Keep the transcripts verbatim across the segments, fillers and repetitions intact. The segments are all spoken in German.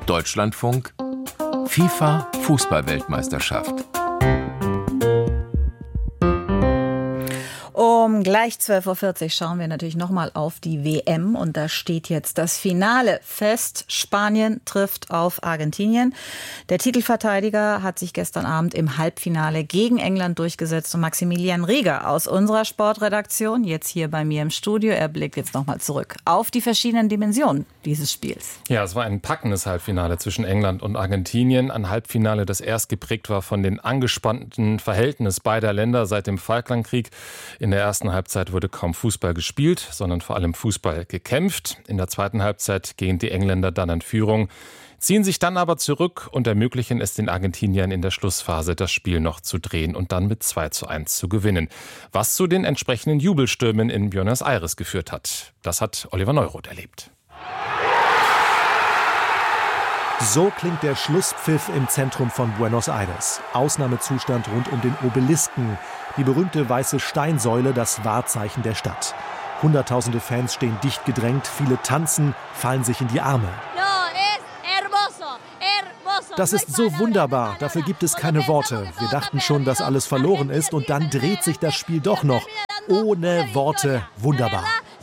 Deutschlandfunk FIFA Fußball-Weltmeisterschaft. Um gleich zwölf Uhr vierzig schauen wir natürlich nochmal auf die W M und da steht jetzt das Finale fest. Spanien trifft auf Argentinien. Der Titelverteidiger hat sich gestern Abend im Halbfinale gegen England durchgesetzt und Maximilian Rieger aus unserer Sportredaktion, jetzt hier bei mir im Studio, er blickt jetzt nochmal zurück auf die verschiedenen Dimensionen dieses Spiels. Ja, es war ein packendes Halbfinale zwischen England und Argentinien. Ein Halbfinale, das erst geprägt war von den angespannten Verhältnissen beider Länder seit dem Falklandkrieg. In der ersten Halbzeit wurde kaum Fußball gespielt, sondern vor allem Fußball gekämpft. In der zweiten Halbzeit gehen die Engländer dann in Führung, ziehen sich dann aber zurück und ermöglichen es den Argentiniern in der Schlussphase, das Spiel noch zu drehen und dann mit zwei zu eins zu gewinnen. Was zu den entsprechenden Jubelstürmen in Buenos Aires geführt hat. Das hat Oliver Neuroth erlebt. So klingt der Schlusspfiff im Zentrum von Buenos Aires. Ausnahmezustand rund um den Obelisken, die berühmte weiße Steinsäule, das Wahrzeichen der Stadt. Hunderttausende Fans stehen dicht gedrängt, viele tanzen, fallen sich in die Arme. Das ist so wunderbar, dafür gibt es keine Worte. Wir dachten schon, dass alles verloren ist und dann dreht sich das Spiel doch noch. Ohne Worte, wunderbar.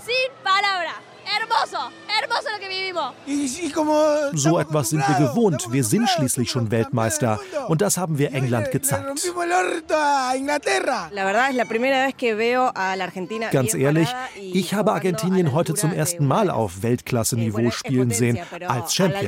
So etwas sind wir gewohnt. Wir sind schließlich schon Weltmeister. Und das haben wir England gezeigt. Ganz ehrlich, ich habe Argentinien heute zum ersten Mal auf Weltklasse-Niveau spielen sehen, als Champion.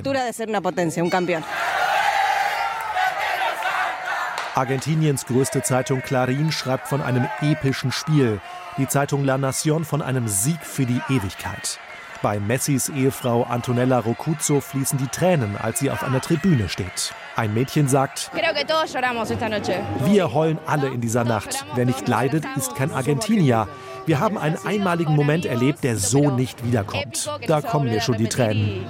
Argentiniens größte Zeitung Clarín schreibt von einem epischen Spiel. Die Zeitung La Nación von einem Sieg für die Ewigkeit. Bei Messis Ehefrau Antonella Roccuzzo fließen die Tränen, als sie auf einer Tribüne steht. Ein Mädchen sagt: Wir heulen alle in dieser Nacht. Wer nicht leidet, ist kein Argentinier. Wir haben einen einmaligen Moment erlebt, der so nicht wiederkommt. Da kommen mir schon die Tränen.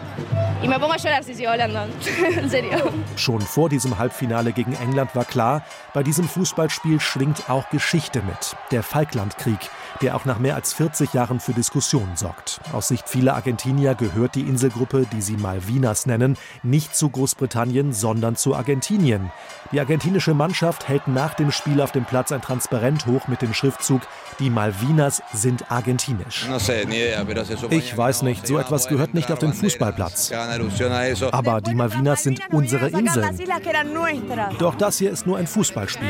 Schon vor diesem Halbfinale gegen England war klar, bei diesem Fußballspiel schwingt auch Geschichte mit. Der Falklandkrieg, der auch nach mehr als vierzig Jahren für Diskussionen sorgt. Aus Sicht vieler Argentinier gehört die Inselgruppe, die sie Malvinas nennen, nicht zu Großbritannien, sondern zu Argentinien. Die argentinische Mannschaft hält nach dem Spiel auf dem Platz ein Transparent hoch mit dem Schriftzug: Die Malvinas sind argentinisch. Ich weiß nicht, so etwas gehört nicht auf den Fußballplatz. Aber die Malvinas sind unsere Inseln. Doch das hier ist nur ein Fußballspiel.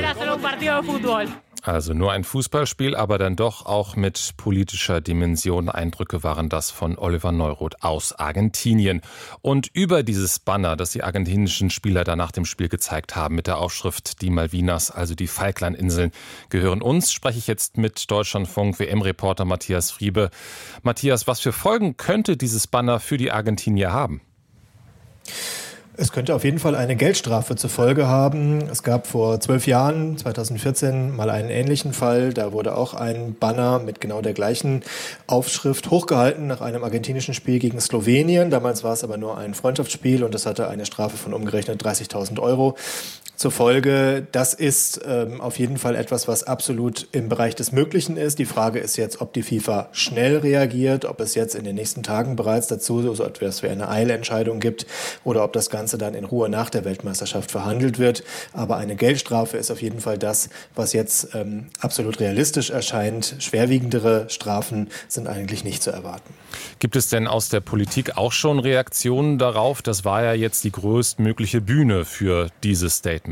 Also nur ein Fußballspiel, aber dann doch auch mit politischer Dimension. Eindrücke waren das von Oliver Neuroth aus Argentinien. Und über dieses Banner, das die argentinischen Spieler da nach dem Spiel gezeigt haben, mit der Aufschrift Die Malvinas, also die Falklandinseln, gehören uns, spreche ich jetzt mit Deutschlandfunk W M-Reporter Matthias Friebe. Matthias, was für Folgen könnte dieses Banner für die Argentinier haben? Es könnte auf jeden Fall eine Geldstrafe zur Folge haben. Es gab vor zwölf Jahren, zweitausendvierzehn, mal einen ähnlichen Fall. Da wurde auch ein Banner mit genau der gleichen Aufschrift hochgehalten nach einem argentinischen Spiel gegen Slowenien. Damals war es aber nur ein Freundschaftsspiel und das hatte eine Strafe von umgerechnet dreißigtausend Euro zur Folge. Das ist ähm, auf jeden Fall etwas, was absolut im Bereich des Möglichen ist. Die Frage ist jetzt, ob die FIFA schnell reagiert, ob es jetzt in den nächsten Tagen bereits dazu so etwas wie eine Eilentscheidung gibt oder ob das Ganze dann in Ruhe nach der Weltmeisterschaft verhandelt wird. Aber eine Geldstrafe ist auf jeden Fall das, was jetzt ähm, absolut realistisch erscheint. Schwerwiegendere Strafen sind eigentlich nicht zu erwarten. Gibt es denn aus der Politik auch schon Reaktionen darauf? Das war ja jetzt die größtmögliche Bühne für dieses Statement.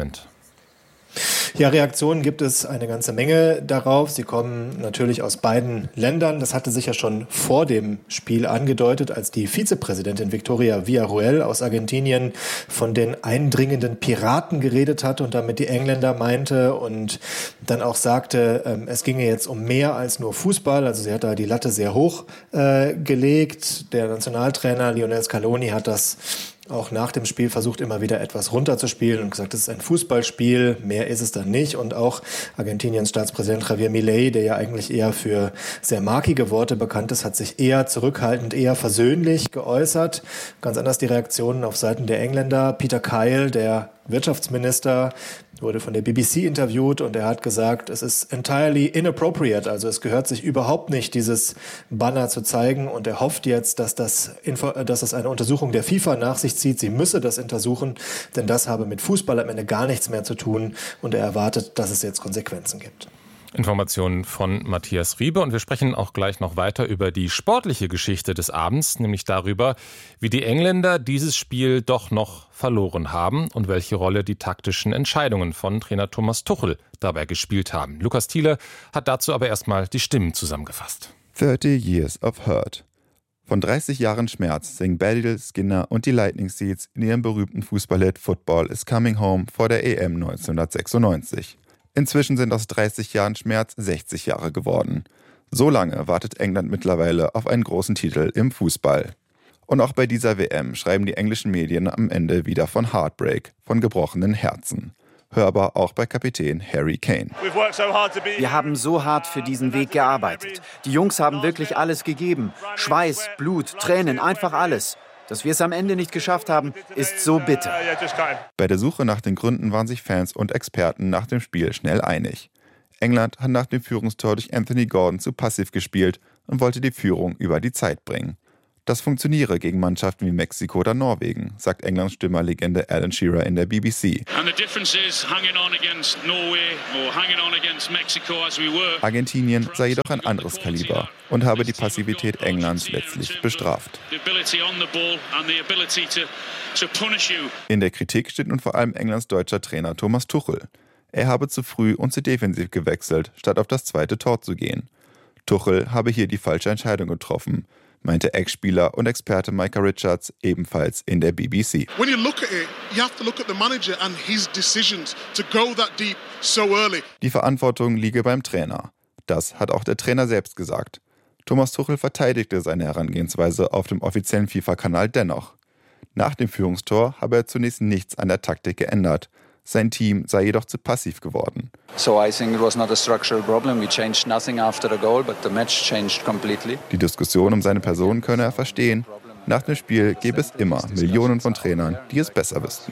Ja, Reaktionen gibt es eine ganze Menge darauf. Sie kommen natürlich aus beiden Ländern. Das hatte sich ja schon vor dem Spiel angedeutet, als die Vizepräsidentin Victoria Villarruel aus Argentinien von den eindringenden Piraten geredet hat und damit die Engländer meinte und dann auch sagte, es ginge jetzt um mehr als nur Fußball. Also sie hat da die Latte sehr hoch äh, gelegt. Der Nationaltrainer Lionel Scaloni hat das auch nach dem Spiel versucht, immer wieder etwas runterzuspielen und gesagt, es ist ein Fußballspiel, mehr ist es dann nicht. Und auch Argentiniens Staatspräsident Javier Milei, der ja eigentlich eher für sehr markige Worte bekannt ist, hat sich eher zurückhaltend, eher versöhnlich geäußert. Ganz anders die Reaktionen auf Seiten der Engländer. Peter Kyle, der Wirtschaftsminister, wurde von der B B C interviewt und er hat gesagt, es ist entirely inappropriate, also es gehört sich überhaupt nicht, dieses Banner zu zeigen und er hofft jetzt, dass das, dass das eine Untersuchung der FIFA nach sich sich zieht. Sie müsse das untersuchen, denn das habe mit Fußball am Ende gar nichts mehr zu tun. Und er erwartet, dass es jetzt Konsequenzen gibt. Informationen von Matthias Riebe. Und wir sprechen auch gleich noch weiter über die sportliche Geschichte des Abends, nämlich darüber, wie die Engländer dieses Spiel doch noch verloren haben und welche Rolle die taktischen Entscheidungen von Trainer Thomas Tuchel dabei gespielt haben. Lukas Thiele hat dazu aber erstmal die Stimmen zusammengefasst. thirty Years of Hurt. Von dreißig Jahren Schmerz singen Baddiel, Skinner und die Lightning Seeds in ihrem berühmten Fußballhit Football is Coming Home vor der E M neunzehnhundertsechsundneunzig. Inzwischen sind aus dreißig Jahren Schmerz sechzig Jahre geworden. So lange wartet England mittlerweile auf einen großen Titel im Fußball. Und auch bei dieser W M schreiben die englischen Medien am Ende wieder von Heartbreak, von gebrochenen Herzen. Hörbar auch bei Kapitän Harry Kane. Wir haben so hart für diesen Weg gearbeitet. Die Jungs haben wirklich alles gegeben. Schweiß, Blut, Tränen, einfach alles. Dass wir es am Ende nicht geschafft haben, ist so bitter. Bei der Suche nach den Gründen waren sich Fans und Experten nach dem Spiel schnell einig. England hat nach dem Führungstor durch Anthony Gordon zu passiv gespielt und wollte die Führung über die Zeit bringen. Das funktioniere gegen Mannschaften wie Mexiko oder Norwegen, sagt Englands Stürmerlegende Alan Shearer in der B B C. Argentinien sei jedoch ein anderes Kaliber und habe die Passivität Englands letztlich bestraft. In der Kritik steht nun vor allem Englands deutscher Trainer Thomas Tuchel. Er habe zu früh und zu defensiv gewechselt, statt auf das zweite Tor zu gehen. Tuchel habe hier die falsche Entscheidung getroffen, meinte Ex-Spieler und Experte Micah Richards ebenfalls in der B B C. Die Verantwortung liege beim Trainer. Das hat auch der Trainer selbst gesagt. Thomas Tuchel verteidigte seine Herangehensweise auf dem offiziellen FIFA-Kanal dennoch. Nach dem Führungstor habe er zunächst nichts an der Taktik geändert. Sein Team sei jedoch zu passiv geworden. Die Diskussion um seine Person könne er verstehen. Nach dem Spiel gäbe es immer Millionen von Trainern, die es besser wüssten.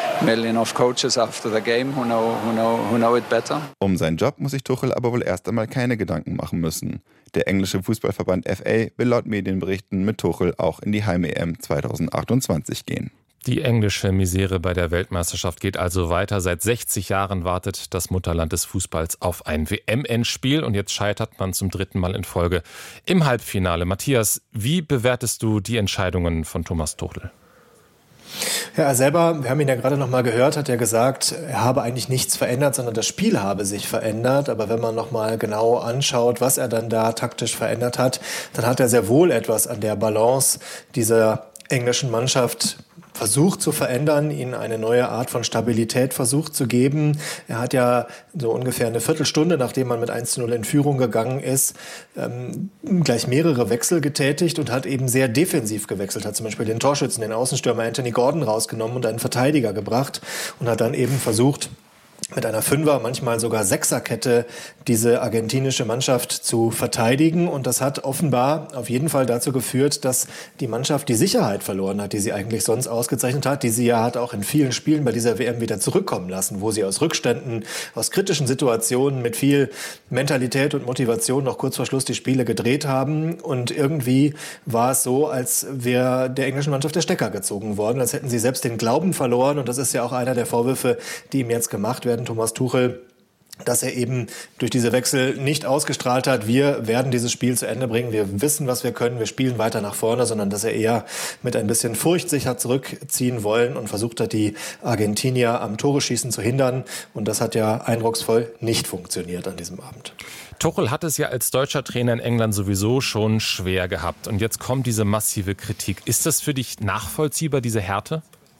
Um seinen Job muss sich Tuchel aber wohl erst einmal keine Gedanken machen müssen. Der englische Fußballverband F A will laut Medienberichten mit Tuchel auch in die Heim-E M zweitausendachtundzwanzig gehen. Die englische Misere bei der Weltmeisterschaft geht also weiter. Seit sechzig Jahren wartet das Mutterland des Fußballs auf ein W M-Endspiel und jetzt scheitert man zum dritten Mal in Folge im Halbfinale. Matthias, wie bewertest du die Entscheidungen von Thomas Tuchel? Ja, er selber, wir haben ihn ja gerade noch mal gehört, hat ja gesagt, er habe eigentlich nichts verändert, sondern das Spiel habe sich verändert. Aber wenn man noch mal genau anschaut, was er dann da taktisch verändert hat, dann hat er sehr wohl etwas an der Balance dieser englischen Mannschaft versucht zu verändern, ihnen eine neue Art von Stabilität versucht zu geben. Er hat ja so ungefähr eine Viertelstunde, nachdem man mit eins zu null in Führung gegangen ist, ähm, gleich mehrere Wechsel getätigt und hat eben sehr defensiv gewechselt. Hat zum Beispiel den Torschützen, den Außenstürmer Anthony Gordon rausgenommen und einen Verteidiger gebracht und hat dann eben versucht, mit einer Fünfer-, manchmal sogar Sechserkette diese argentinische Mannschaft zu verteidigen. Und das hat offenbar auf jeden Fall dazu geführt, dass die Mannschaft die Sicherheit verloren hat, die sie eigentlich sonst ausgezeichnet hat, die sie ja hat auch in vielen Spielen bei dieser W M wieder zurückkommen lassen, wo sie aus Rückständen, aus kritischen Situationen mit viel Mentalität und Motivation noch kurz vor Schluss die Spiele gedreht haben. Und irgendwie war es so, als wäre der englischen Mannschaft der Stecker gezogen worden, als hätten sie selbst den Glauben verloren. Und das ist ja auch einer der Vorwürfe, die ihm jetzt gemacht werden, Thomas Tuchel, dass er eben durch diese Wechsel nicht ausgestrahlt hat, wir werden dieses Spiel zu Ende bringen, wir wissen, was wir können, wir spielen weiter nach vorne, sondern dass er eher mit ein bisschen Furcht sich hat zurückziehen wollen und versucht hat, die Argentinier am Tore-Schießen zu hindern. Und das hat ja eindrucksvoll nicht funktioniert an diesem Abend. Tuchel hat es ja als deutscher Trainer in England sowieso schon schwer gehabt. Und jetzt kommt diese massive Kritik. Ist das für dich nachvollziehbar, diese Härte?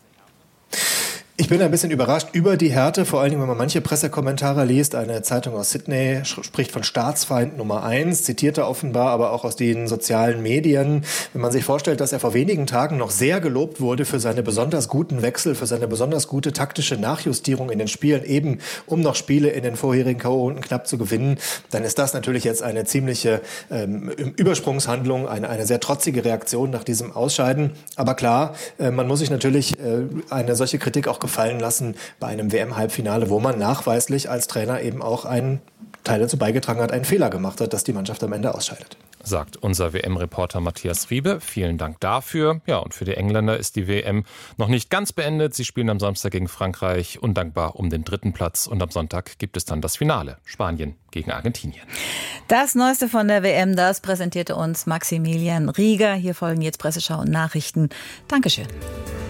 Ich bin ein bisschen überrascht über die Härte, vor allen Dingen, wenn man manche Pressekommentare liest. Eine Zeitung aus Sydney spricht von Staatsfeind Nummer eins, zitiert er offenbar aber auch aus den sozialen Medien. Wenn man sich vorstellt, dass er vor wenigen Tagen noch sehr gelobt wurde für seine besonders guten Wechsel, für seine besonders gute taktische Nachjustierung in den Spielen, eben um noch Spiele in den vorherigen K O-Runden knapp zu gewinnen, dann ist das natürlich jetzt eine ziemliche ähm, Übersprungshandlung, eine, eine sehr trotzige Reaktion nach diesem Ausscheiden. Aber klar, äh, man muss sich natürlich äh, eine solche Kritik auch gefallen lassen bei einem W M-Halbfinale, wo man nachweislich als Trainer eben auch einen Teil dazu beigetragen hat, einen Fehler gemacht hat, dass die Mannschaft am Ende ausscheidet. sagt unser W M-Reporter Matthias Riebe. Vielen Dank dafür. Ja, und für die Engländer ist die W M noch nicht ganz beendet. Sie spielen am Samstag gegen Frankreich undankbar um den dritten Platz. Und am Sonntag gibt es dann das Finale. Spanien gegen Argentinien. Das Neueste von der W M, das präsentierte uns Maximilian Rieger. Hier folgen jetzt Presseschau und Nachrichten. Dankeschön.